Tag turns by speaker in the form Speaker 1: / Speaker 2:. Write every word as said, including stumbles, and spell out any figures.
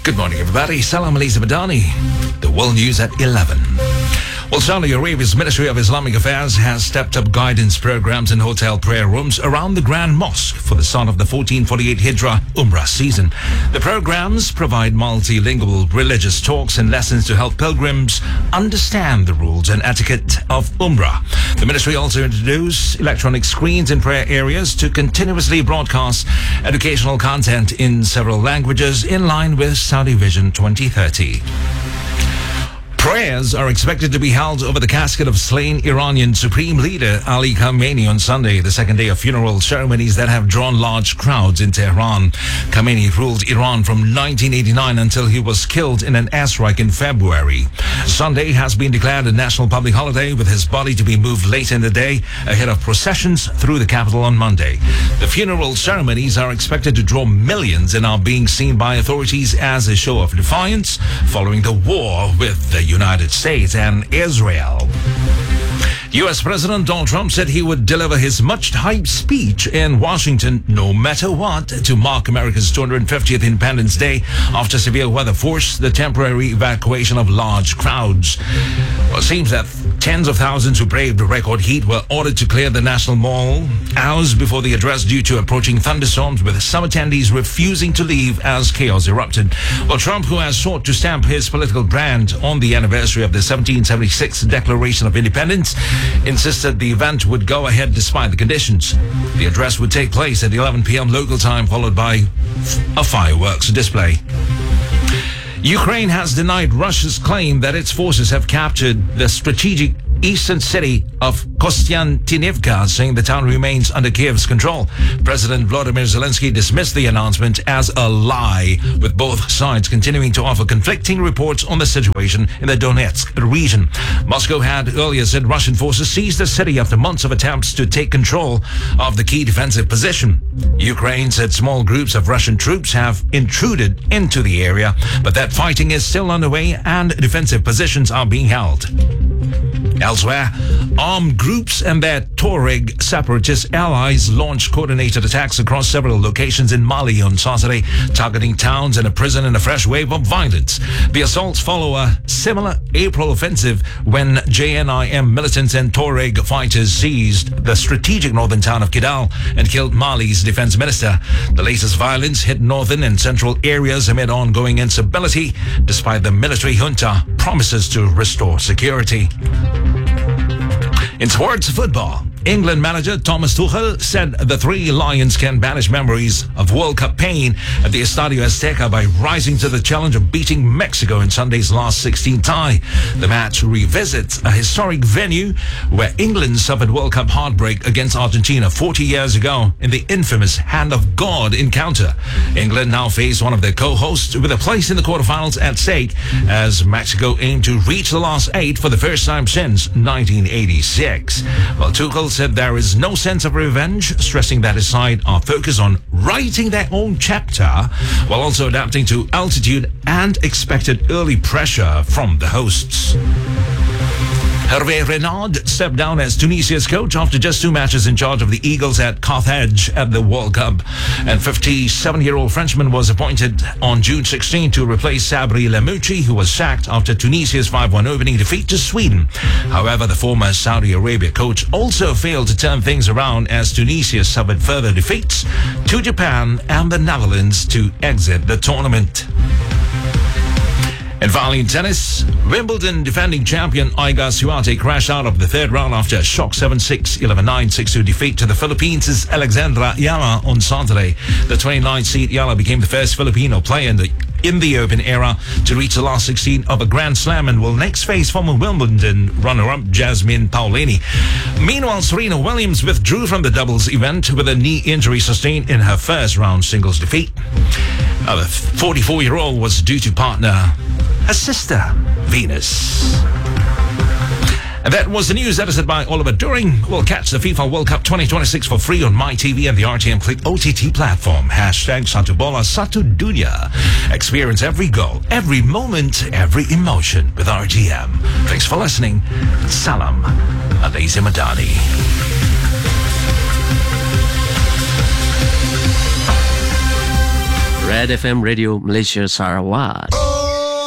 Speaker 1: Good morning, everybody. Salam Aliza Madani. The world news at eleven. Well, Saudi Arabia's Ministry of Islamic Affairs has stepped up guidance programs in hotel prayer rooms around the Grand Mosque for the start of the fourteen forty-eight Hijrah Umrah season. The programs provide multilingual religious talks and lessons to help pilgrims understand the rules and etiquette of Umrah. The ministry also introduced electronic screens in prayer areas to continuously broadcast educational content in several languages in line with Saudi Vision twenty thirty. Prayers are expected to be held over the casket of slain Iranian Supreme Leader Ali Khamenei on Sunday, the second day of funeral ceremonies that have drawn large crowds in Tehran. Khamenei ruled Iran from nineteen eighty-nine until he was killed in an airstrike in February. Sunday has been declared a national public holiday, with his body to be moved later in the day ahead of processions through the capital on Monday. The funeral ceremonies are expected to draw millions and are being seen by authorities as a show of defiance following the war with the United States and Israel. U S President Donald Trump said he would deliver his much-hyped speech in Washington no matter what to mark America's two hundred fiftieth Independence Day after severe weather forced the temporary evacuation of large crowds. Well, it seems that tens of thousands who braved the record heat were ordered to clear the National Mall hours before the address due to approaching thunderstorms, with some attendees refusing to leave as chaos erupted. Well, Trump, who has sought to stamp his political brand on the anniversary of the seventeen seventy-six Declaration of Independence, insisted the event would go ahead despite the conditions. The address would take place at eleven p.m. local time, followed by a fireworks display. Ukraine has denied Russia's claim that its forces have captured the strategic eastern city of Kostiantynivka, saying the town remains under Kiev's control. President Volodymyr Zelensky dismissed the announcement as a lie, with both sides continuing to offer conflicting reports on the situation in the Donetsk region. Moscow had earlier said Russian forces seized the city after months of attempts to take control of the key defensive position. Ukraine said small groups of Russian troops have intruded into the area, but that fighting is still underway and defensive positions are being held. Elsewhere, armed groups and their Tuareg separatist allies launched coordinated attacks across several locations in Mali on Saturday, targeting towns and a prison in a fresh wave of violence. The assaults follow a similar April offensive when J N I M militants and Tuareg fighters seized the strategic northern town of Kidal and killed Mali's defense minister. The latest violence hit northern and central areas amid ongoing instability, despite the military junta promises to restore security. In sports football, England manager Thomas Tuchel said the Three Lions can banish memories of World Cup pain at the Estadio Azteca by rising to the challenge of beating Mexico in Sunday's last sixteen tie. The match revisits a historic venue where England suffered World Cup heartbreak against Argentina forty years ago in the infamous Hand of God encounter. England now face one of their co-hosts with a place in the quarterfinals at stake as Mexico aim to reach the last eight for the first time since nineteen eighty-six. Well, Tuchel said there is no sense of revenge, stressing that his side are focused on writing their own chapter while also adapting to altitude and expected early pressure from the hosts. Hervé Renard stepped down as Tunisia's coach after just two matches in charge of the Eagles at Carthage at the World Cup. And fifty-seven-year-old Frenchman was appointed on June sixteenth to replace Sabri Lamouchi, who was sacked after Tunisia's five one opening defeat to Sweden. However, the former Saudi Arabia coach also failed to turn things around as Tunisia suffered further defeats to Japan and the Netherlands to exit the tournament. And finally in tennis, Wimbledon defending champion Iga Swiatek crashed out of the third round after a shock seven six, eleven nine, six two defeat to the Philippines' Alexandra Yama on Saturday. The twenty-ninth seed Yama became the first Filipino player in the in the Open era to reach the last sixteen of a Grand Slam and will next face former Wimbledon runner-up Jasmine Paolini. Meanwhile, Serena Williams withdrew from the doubles event with a knee injury sustained in her first round singles defeat. Now, the forty-four-year-old was due to partner her sister, Venus. And that was the news edited by Oliver During. We'll catch the FIFA World Cup twenty twenty-six for free on MyTV and the R T M Click O T T platform. Hashtag Satu Bola Satu Dunia. Experience every goal, every moment, every emotion with R T M. Thanks for listening. Salam Aliza Madani.
Speaker 2: Red F M Radio Malaysia Sarawak.